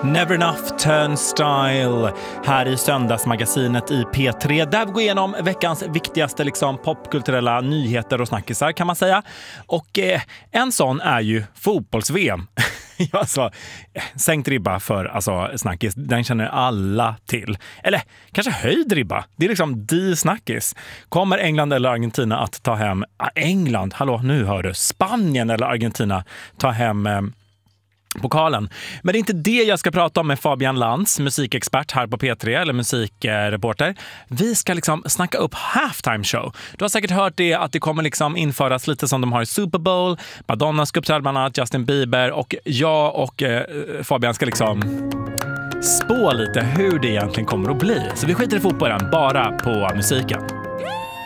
Never Enough Turnstile här i söndagsmagasinet i P3 där vi går igenom veckans viktigaste popkulturella nyheter och snackisar kan man säga. Och en sån är ju fotbolls-VM. Alltså, sänkt ribba för snackis, den känner alla till. Eller kanske höjd ribba, det är de snackis. Kommer England eller Argentina att ta hem... England, hallå nu hör du. Spanien eller Argentina ta hem... pokalen. Men det är inte det jag ska prata om med Fabian Lantz, musikexpert här på P3 eller musikreporter. Vi ska snacka upp halftime show. Du har säkert hört det att det kommer införas lite som de har i Super Bowl. Madonna ska uppträda bland annat, Justin Bieber och jag och Fabian ska spå lite hur det egentligen kommer att bli. Så vi skiter i fotbollen, bara på musiken.